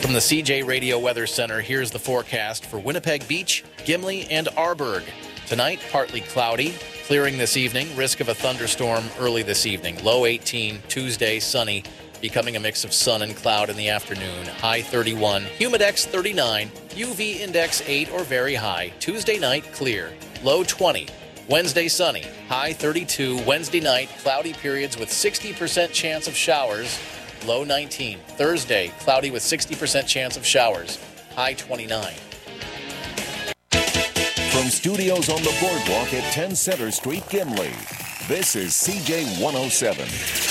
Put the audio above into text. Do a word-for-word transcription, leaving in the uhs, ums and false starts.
From the C J Radio Weather Center, here's the forecast for Winnipeg Beach, Gimli, and Arborg. Tonight, partly cloudy, clearing this evening, risk of a thunderstorm early this evening. Low eighteen, Tuesday, sunny, becoming a mix of sun and cloud in the afternoon. High thirty-one, humidex thirty-nine, U V index eight or very high. Tuesday night, clear. Low twenty. Wednesday, sunny. High thirty-two. Wednesday night, cloudy periods with sixty percent chance of showers. Low nineteen. Thursday, cloudy with sixty percent chance of showers. High twenty-nine. From studios on the boardwalk at ten Center Street, Gimli, this is C J one oh seven.